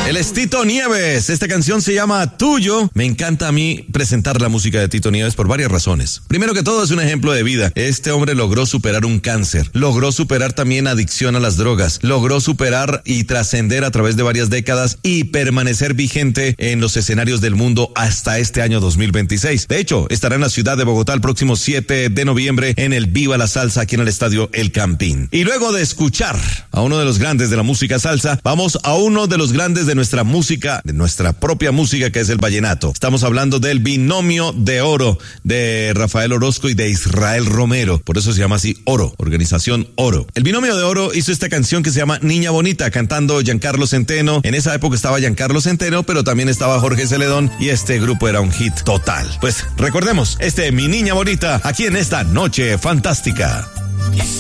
Él es Tito Nieves. Esta canción se llama Tuyo. Me encanta a mí presentar la música de Tito Nieves por varias razones. Primero que todo, es un ejemplo de vida. Este hombre logró superar un cáncer, logró superar también adicción a las drogas, logró superar y trascender a través de varias décadas y permanecer vigente en los escenarios del mundo hasta este año 2026. De hecho, estará en la ciudad de Bogotá el próximo 7 de noviembre en el Viva la Salsa aquí en el estadio El Campín. Y luego de escuchar a uno de los grandes de la música salsa, vamos a uno de los grandes de nuestra música, de nuestra propia música, que es el vallenato. Estamos hablando del Binomio de Oro de Rafael Orozco y de Israel Romero. Por eso se llama así Oro, Organización Oro. El Binomio de Oro hizo esta canción que se llama Niña Bonita, cantando Giancarlo Centeno. En esa época estaba Giancarlo Centeno, pero también estaba Jorge Celedón, y este grupo era un hit total. Pues recordemos, Mi Niña Bonita, aquí en esta noche fantástica.